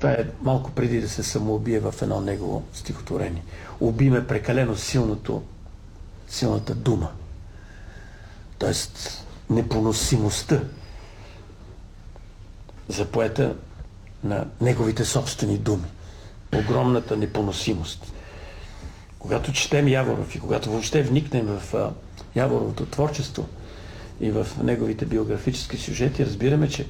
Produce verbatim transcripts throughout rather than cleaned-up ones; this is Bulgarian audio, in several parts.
Това е малко преди да се самоубие в едно негово стихотворение. Уби ме прекалено силното, силната дума. Тоест непоносимостта за поета на неговите собствени думи. Огромната непоносимост. Когато четем Яворов и когато въобще вникнем в а, Яворовото творчество и в неговите биографически сюжети, разбираме, че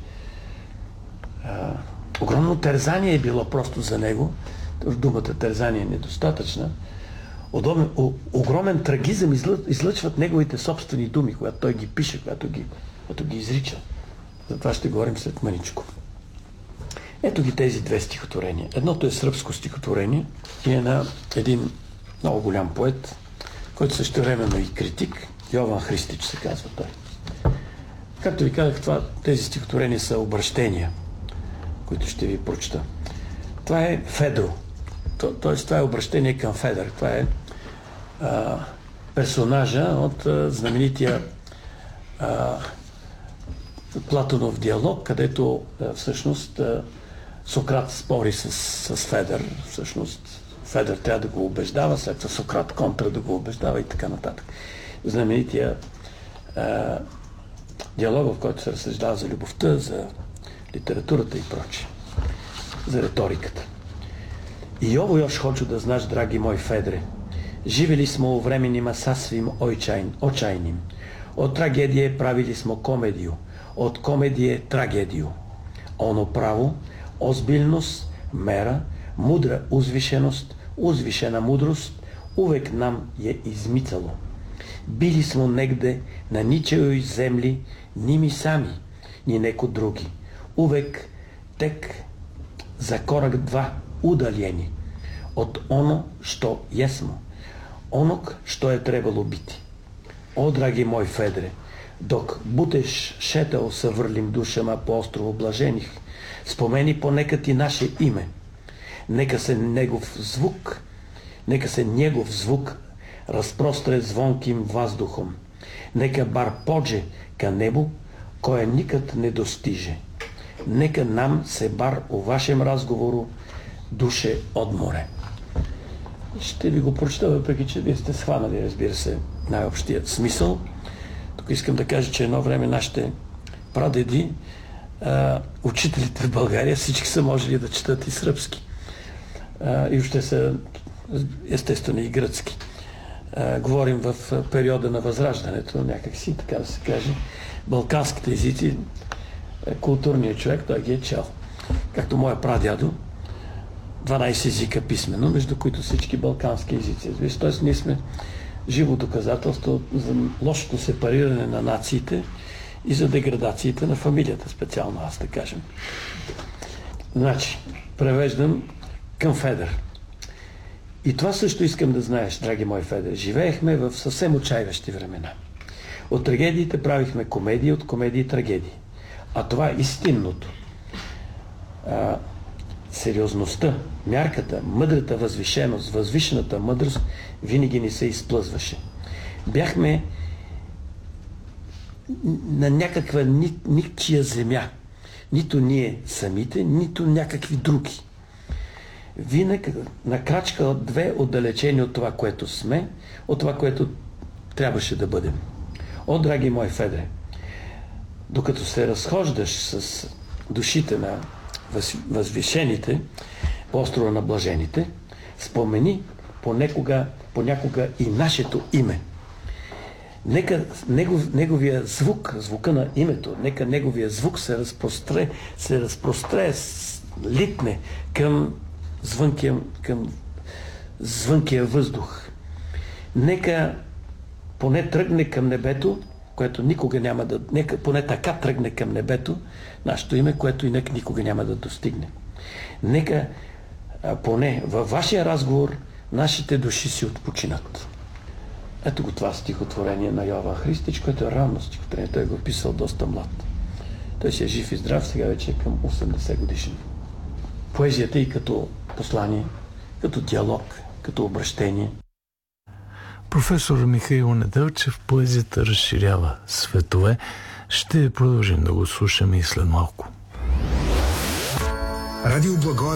а, огромно тързание е било просто за него. Думата тързание е недостатъчна. Удобен, о, огромен трагизъм излъ, излъчват неговите собствени думи, когато той ги пише, когато ги, когато ги изрича. За това ще говорим след мъничко. Ето ги тези две стихотворения. Едното е сръбско стихотворение и е на един много голям поет, който също времено и критик. Йован Христич се казва той. Както ви казах, това, тези стихотворения са обращения, които ще ви прочета. Това е Федро. То, тоест, това е обращение към Федър. Това е а, персонажа от а, знаменития а, Платонов диалог, където а, всъщност а, Сократ спори с, с Федър. Всъщност Федър трябва да го убеждава, след това Сократ контра да го убеждава и така нататък. Знаменития а, диалог, в който се разсъждава за любовта, за литературата и прочее, за риториката. И ово još hoću da znaš, dragi moj Fedre, živjeli smo u vremenima sasvim očajnim. Od tragedije pravili smo komediju, od komedije tragediju. Ono pravo, ozbiljnost, mera, mudra uzvišenost, uzvišena mudrost uvek nam je izmicalo. Bili smo negde na ničejoj zemlji, ni mi sami, ni neko drugi. Uvek tek za korak dva udaljeni od ono što jesmo, onog što je trebalo biti. O, dragi moj Fedre, dok budeš šetao sa vrlim dušama po ostrovu blaženih, spomeni ponekad i naše ime. Neka se njegov zvuk, neka se njegov zvuk rasprostre zvonkim vazduhom. Neka bar pođe ka nebu koje nikad ne dostiže. Neka nam se bar u vašem razgovoru душе от море. Ще ви го прочета, въпреки че вие сте схванали, разбира се, най-общият смисъл. Тук искам да кажа, че едно време нашите прадеди, а, учителите в България, всички са можели да четат и сръбски. А, и още са, естествено, и гръцки. А, говорим в периода на Възраждането, някакси, така да се каже. Балканските езици, културният човек, той ги е чел. Както моя прадядо, дванайсет езика писмено, между които всички балкански езици. Тоест, ние сме живо доказателство за лошото сепариране на нациите и за деградациите на фамилията, специално аз да кажем. Значи, превеждам към Федър. И това също искам да знаеш, драги мой Федър. Живеехме в съвсем отчаиващи времена. От трагедиите правихме комедии, от комедии трагедии. А това е истинното. А, сериозността, мярката, мъдрата възвишеност, възвишената мъдрост винаги ни се изплъзваше. Бяхме на някаква ни, никчия земя. Нито ние самите, нито някакви други. Винаги на крачка от две отдалечени от това, което сме, от това, което трябваше да бъдем. О, драги мой Федре, докато се разхождаш с душите на възвишените по острова на блажените, спомени понекога, понякога и нашето име. Нека негов, неговия звук, звука на името, нека неговия звук се разпростре, се разпростре, литне към звънкия, към звънкия въздух. Нека поне тръгне към небето, което никога няма да... Нека поне така тръгне към небето нашето име, което и нека никога няма да достигне. Нека а, поне във вашия разговор нашите души си отпочинат. Ето го това стихотворение на Йован Христич, което е ранно стихотворение. Той го е писал доста млад. Той си е жив и здрав, сега вече е към осемдесет годишен. Поезията и като послание, като диалог, като обращение. Професор Михаил Неделчев, поезията разширява светове. Ще продължим да го слушаме и след малко. Радио Благоевград